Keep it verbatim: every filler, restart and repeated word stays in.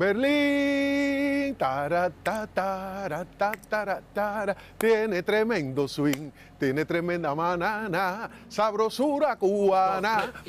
Berlín, tara, ta, tara, ta, tara, tara, tiene tremendo swing, tiene tremenda manana, sabrosura cubana.